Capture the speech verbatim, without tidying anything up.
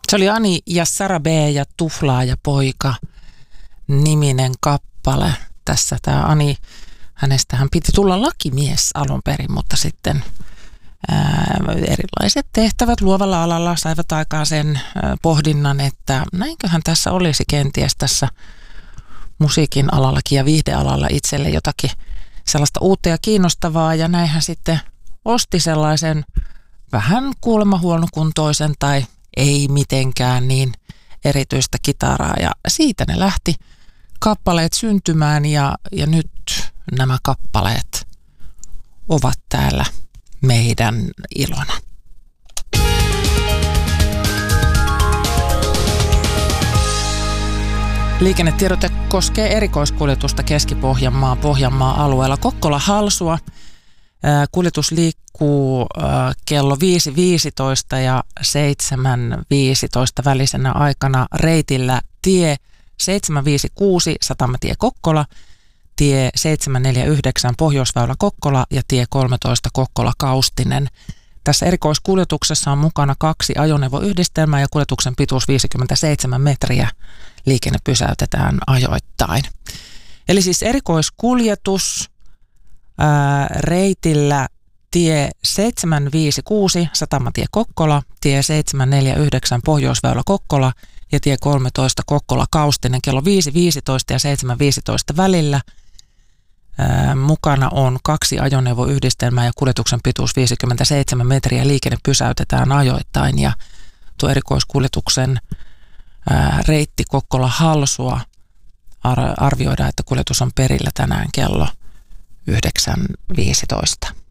Se oli Ani ja Sara B. ja Tuflaaja poika niminen kappale. Tässä tämä Ani, hänestähän piti tulla lakimies alun perin, mutta sitten ää, erilaiset tehtävät luovalla alalla saivat aikaan sen ää, pohdinnan, että näinköhän tässä olisi kenties tässä musiikin alallakin ja viihdealalla itselle jotakin sellaista uutta ja kiinnostavaa, ja näin hän sitten osti sellaisen vähän kuulemma huonokuntoisen tai ei mitenkään niin erityistä kitaraa, ja siitä ne lähti kappaleet syntymään, ja, ja nyt nämä kappaleet ovat täällä meidän ilona. Liikennetiedote koskee erikoiskuljetusta Keski-Pohjanmaan Pohjanmaan alueella. Kokkola-Halsua. Kuljetus liikkuu kello viisi viisitoista ja seitsemän viisitoista välisenä aikana reitillä tie seitsemän viisi kuusi Satamatie Kokkola, tie seitsemän neljä yhdeksän Pohjoisväylä Kokkola ja tie kolmetoista Kokkola Kaustinen. Tässä erikoiskuljetuksessa on mukana kaksi ajoneuvoyhdistelmää ja kuljetuksen pituus viisikymmentäseitsemän metriä. Liikenne pysäytetään ajoittain. Eli siis erikoiskuljetus ää, reitillä tie seitsemän viisi kuusi Satamatie Kokkola, tie seitsemän neljä yhdeksän Pohjoisväylä Kokkola ja tie kolmetoista Kokkola Kaustinen kello viisi viisitoista ja seitsemän viisitoista välillä. Ää, mukana on kaksi ajoneuvoyhdistelmää ja kuljetuksen pituus viisikymmentäseitsemän metriä. Liikenne pysäytetään ajoittain, ja tuo erikoiskuljetuksen ää, reitti Kokkola-Halsua ar- arvioidaan, että kuljetus on perillä tänään kello yhdeksän viisitoista.